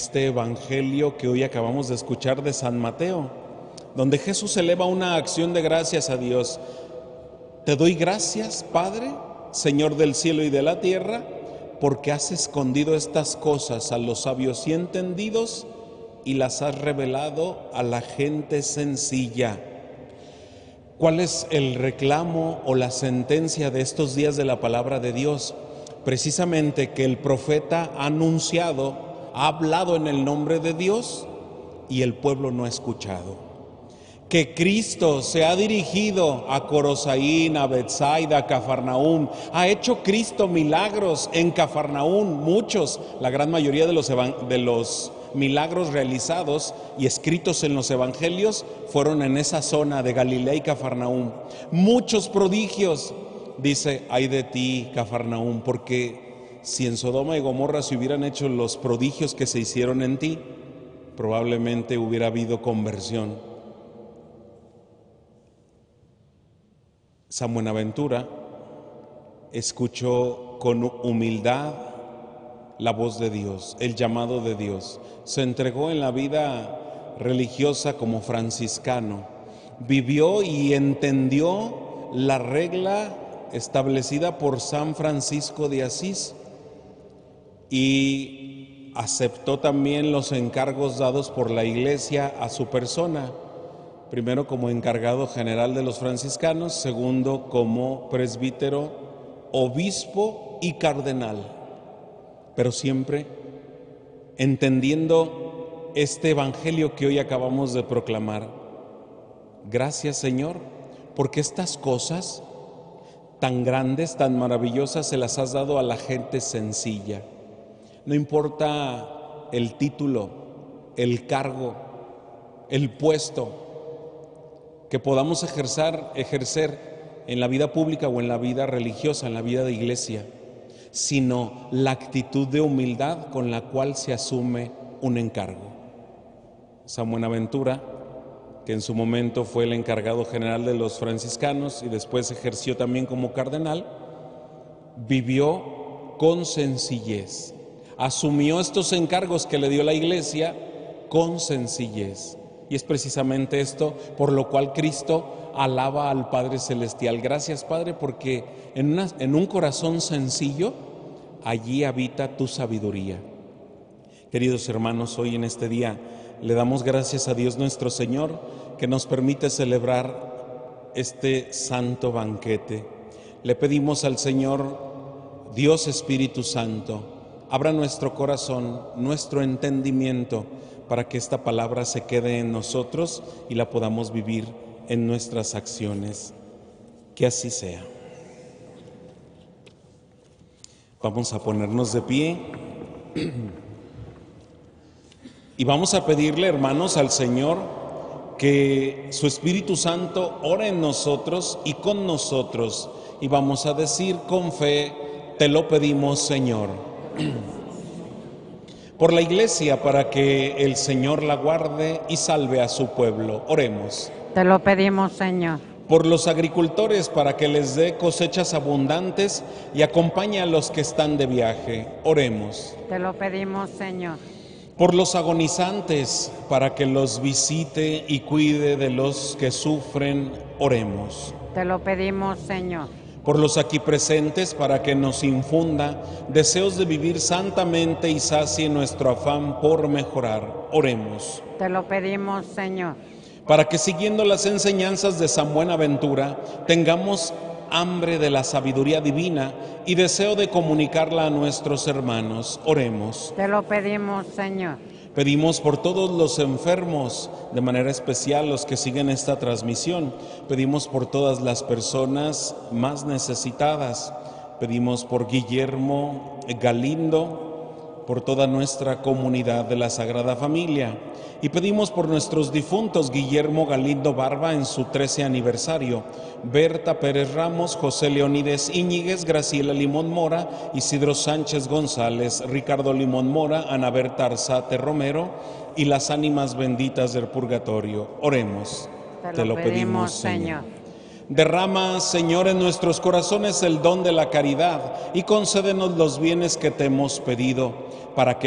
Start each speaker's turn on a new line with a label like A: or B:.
A: este evangelio que hoy acabamos de escuchar de San Mateo, donde Jesús eleva una acción de gracias a Dios. Te doy gracias, Padre, Señor del cielo y de la tierra, porque has escondido estas cosas a los sabios y entendidos y las has revelado a la gente sencilla. ¿Cuál es el reclamo o la sentencia de estos días de la palabra de Dios? Precisamente que el profeta ha anunciado, ha hablado en el nombre de Dios y el pueblo no ha escuchado. Que Cristo se ha dirigido a Corosaín, a Betsaida, a Cafarnaúm. Ha hecho Cristo milagros en Cafarnaúm, muchos, la gran mayoría de los milagros realizados y escritos en los evangelios fueron en esa zona de Galilea y Cafarnaúm. Muchos prodigios, dice, ay de ti, Cafarnaúm, porque si en Sodoma y Gomorra se hubieran hecho los prodigios que se hicieron en ti, probablemente hubiera habido conversión. San Buenaventura escuchó con humildad la voz de Dios, el llamado de Dios. Se entregó en la vida religiosa como franciscano. Vivió y entendió la regla establecida por San Francisco de Asís y aceptó también los encargos dados por la Iglesia a su persona. Primero como encargado general de los franciscanos, segundo como presbítero, obispo y cardenal, pero siempre entendiendo este evangelio que hoy acabamos de proclamar. Gracias, Señor, porque estas cosas tan grandes, tan maravillosas, se las has dado a la gente sencilla. No importa el título, el cargo, el puesto que podamos ejercer en la vida pública o en la vida religiosa, en la vida de iglesia, sino la actitud de humildad con la cual se asume un encargo. San Buenaventura, que en su momento fue el encargado general de los franciscanos y después ejerció también como cardenal, vivió con sencillez, asumió estos encargos que le dio la Iglesia con sencillez. Y es precisamente esto por lo cual Cristo alaba al Padre Celestial. Gracias, Padre, porque en un corazón sencillo, allí habita tu sabiduría. Queridos hermanos, hoy en este día le damos gracias a Dios nuestro Señor que nos permite celebrar este santo banquete. Le pedimos al Señor, Dios Espíritu Santo, abra nuestro corazón, nuestro entendimiento, para que esta palabra se quede en nosotros y la podamos vivir en nuestras acciones. Que así sea. Vamos a ponernos de pie y vamos a pedirle, hermanos, al Señor que su Espíritu Santo ore en nosotros y con nosotros. Y vamos a decir con fe, te lo pedimos, Señor. Por la Iglesia, para que el Señor la guarde y salve a su pueblo. Oremos.
B: Te lo pedimos, Señor.
A: Por los agricultores, para que les dé cosechas abundantes y acompañe a los que están de viaje. Oremos.
B: Te lo pedimos, Señor.
A: Por los agonizantes, para que los visite y cuide de los que sufren. Oremos.
B: Te lo pedimos, Señor.
A: Por los aquí presentes, para que nos infunda deseos de vivir santamente y sacie nuestro afán por mejorar. Oremos.
B: Te lo pedimos, Señor.
A: Para que, siguiendo las enseñanzas de San Buenaventura, tengamos hambre de la sabiduría divina y deseo de comunicarla a nuestros hermanos. Oremos.
B: Te lo pedimos, Señor.
A: Pedimos por todos los enfermos, de manera especial los que siguen esta transmisión. Pedimos por todas las personas más necesitadas. Pedimos por Guillermo Galindo, por toda nuestra comunidad de la Sagrada Familia. Y pedimos por nuestros difuntos, Guillermo Galindo Barba en su 13 aniversario, Berta Pérez Ramos, José Leonides Íñiguez, Graciela Limón Mora, Isidro Sánchez González, Ricardo Limón Mora, Ana Berta Arzate Romero y las ánimas benditas del purgatorio. Oremos.
B: Te lo pedimos, Señor.
A: Derrama, Señor, en nuestros corazones el don de la caridad y concédenos los bienes que te hemos pedido, para que